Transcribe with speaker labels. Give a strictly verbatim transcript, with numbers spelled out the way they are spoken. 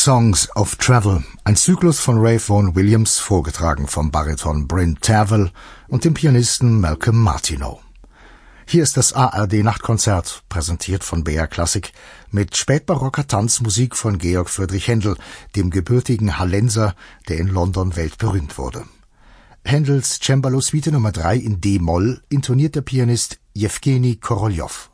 Speaker 1: Songs of Travel, ein Zyklus von Ray Vaughan Williams, vorgetragen vom Bariton Bryn Tervel und dem Pianisten Malcolm Martineau. Hier ist das A R D-Nachtkonzert, präsentiert von B R Klassik, mit spätbarocker Tanzmusik von Georg Friedrich Händel, dem gebürtigen Hallenser, der in London weltberühmt wurde. Händels Cembalo-Suite Nummer drei in D-Moll intoniert der Pianist Jewgeni Koroljow.